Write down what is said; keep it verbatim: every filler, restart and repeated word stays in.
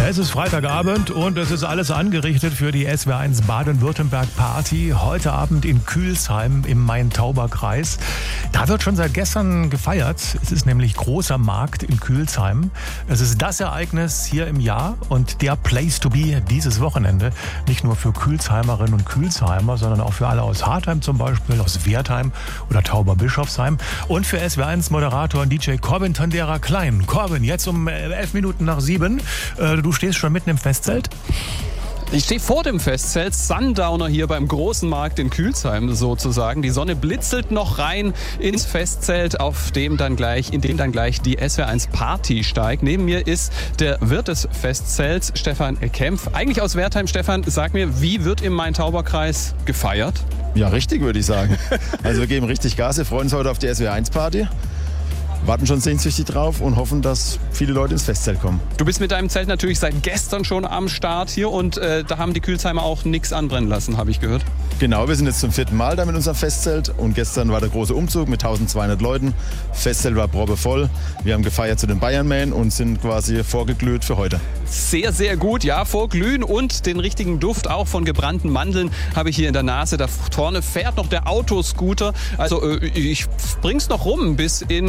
Es ist Freitagabend und es ist alles angerichtet für die S W R eins Baden-Württemberg Party. Heute Abend in Kühlsheim im Main-Tauber-Kreis. Da wird schon seit gestern gefeiert. Es ist nämlich großer Markt in Kühlsheim. Es ist das Ereignis hier im Jahr und der Place to be dieses Wochenende. Nicht nur für Kühlsheimerinnen und Kühlsheimer, sondern auch für alle aus Hartheim zum Beispiel, aus Wertheim oder Tauberbischofsheim. Und für S W R eins Moderator und D J Corbin Tandera Klein. Corbin, jetzt um elf Minuten nach sieben. Du stehst schon mitten im Festzelt? Ich stehe vor dem Festzelt, Sundowner hier beim großen Markt in Kühlsheim sozusagen. Die Sonne blitzelt noch rein ins Festzelt, auf dem dann gleich, in dem dann gleich die S W R eins Party steigt. Neben mir ist der Wirt des Festzelts, Stefan Kempf. Eigentlich aus Wertheim. Stefan, sag mir, wie wird im Main-Tauber-Kreis gefeiert? Ja, richtig, würde ich sagen. Also wir geben richtig Gas. Wir freuen uns heute auf die S W R eins Party. Warten schon sehnsüchtig drauf und hoffen, dass viele Leute ins Festzelt kommen. Du bist mit deinem Zelt natürlich seit gestern schon am Start hier und äh, da haben die Kühlsheimer auch nichts anbrennen lassen, habe ich gehört. Genau, wir sind jetzt zum vierten Mal da mit unserem Festzelt und gestern war der große Umzug mit eintausendzweihundert Leuten. Festzelt war proppevoll. Wir haben gefeiert zu den Bayernmähen und sind quasi vorgeglüht für heute. Sehr, sehr gut, ja, vorglühen und den richtigen Duft auch von gebrannten Mandeln habe ich hier in der Nase. Da vorne fährt noch der Autoscooter. Also äh, ich bring's noch rum bis in